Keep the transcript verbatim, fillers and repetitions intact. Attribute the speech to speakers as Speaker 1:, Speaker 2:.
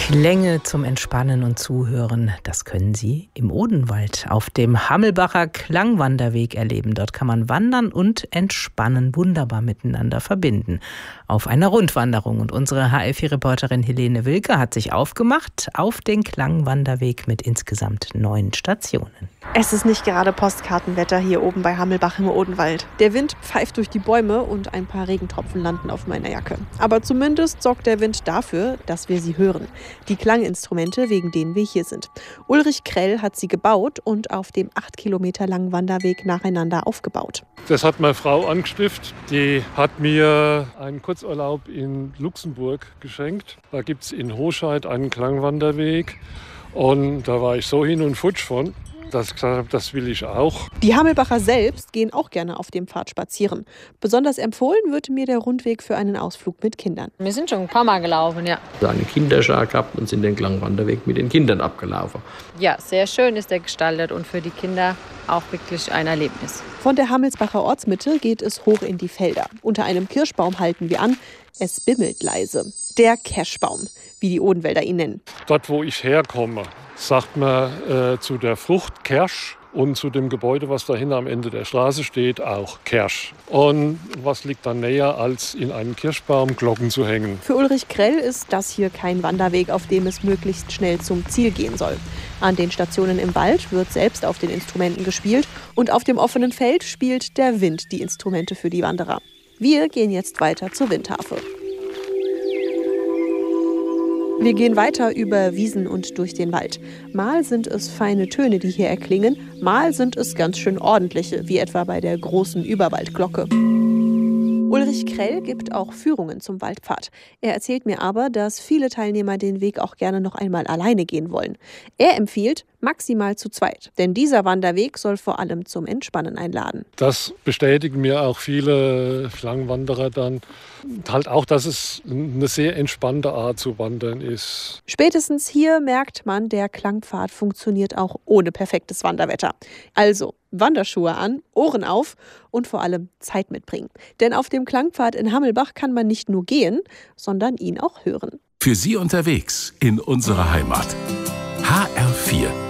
Speaker 1: Klänge zum Entspannen und Zuhören, das können Sie im Odenwald auf dem Hammelbacher Klangwanderweg erleben. Dort kann man wandern und entspannen, wunderbar miteinander verbinden. Auf einer Rundwanderung. Und unsere H R vier-Reporterin Helene Wilke hat sich aufgemacht auf den Klangwanderweg mit insgesamt neun Stationen.
Speaker 2: Es ist nicht gerade Postkartenwetter hier oben bei Hammelbach im Odenwald. Der Wind pfeift durch die Bäume und ein paar Regentropfen landen auf meiner Jacke. Aber zumindest sorgt der Wind dafür, dass wir sie hören. Die Klanginstrumente, wegen denen wir hier sind. Ulrich Krell hat sie gebaut und auf dem acht Kilometer langen Wanderweg nacheinander aufgebaut.
Speaker 3: Das hat meine Frau angestiftet. Die hat mir einen Kurzurlaub in Luxemburg geschenkt. Da gibt es in Hoscheid einen Klangwanderweg. Und da war ich so hin und futsch von, dass ich gesagt habe, das will ich auch.
Speaker 2: Die Hammelbacher selbst gehen auch gerne auf dem Pfad spazieren. Besonders empfohlen wird mir der Rundweg für einen Ausflug mit Kindern.
Speaker 4: Wir sind schon ein paar Mal gelaufen, ja.
Speaker 5: Wir haben eine Kinderschar gehabt und sind den Klangwanderweg mit den Kindern abgelaufen.
Speaker 4: Ja, sehr schön ist der gestaltet und für die Kinder auch wirklich ein Erlebnis.
Speaker 2: Von der Hammelsbacher Ortsmitte geht es hoch in die Felder. Unter einem Kirschbaum halten wir an. Es bimmelt leise. Der Kerschbaum, wie die Odenwälder ihn nennen.
Speaker 3: Dort, wo ich herkomme, sagt man äh, zu der Frucht Kersch und zu dem Gebäude, was dahinter am Ende der Straße steht, auch Kersch. Und was liegt dann näher, als in einem Kirschbaum Glocken zu hängen?
Speaker 2: Für Ulrich Krell ist das hier kein Wanderweg, auf dem es möglichst schnell zum Ziel gehen soll. An den Stationen im Wald wird selbst auf den Instrumenten gespielt und auf dem offenen Feld spielt der Wind die Instrumente für die Wanderer. Wir gehen jetzt weiter zur Windharfe. Wir gehen weiter über Wiesen und durch den Wald. Mal sind es feine Töne, die hier erklingen, mal sind es ganz schön ordentliche, wie etwa bei der großen Überwaldglocke. Ulrich Krell gibt auch Führungen zum Waldpfad. Er erzählt mir aber, dass viele Teilnehmer den Weg auch gerne noch einmal alleine gehen wollen. Er empfiehlt maximal zu zweit, denn dieser Wanderweg soll vor allem zum Entspannen einladen.
Speaker 3: Das bestätigen mir auch viele Klangwanderer dann. Halt auch, dass es eine sehr entspannte Art zu wandern ist.
Speaker 2: Spätestens hier merkt man, der Klangpfad funktioniert auch ohne perfektes Wanderwetter. Also Wanderschuhe an, Ohren auf und vor allem Zeit mitbringen. Denn auf dem Klangpfad in Hammelbach kann man nicht nur gehen, sondern ihn auch hören.
Speaker 6: Für Sie unterwegs in unserer Heimat. H R vier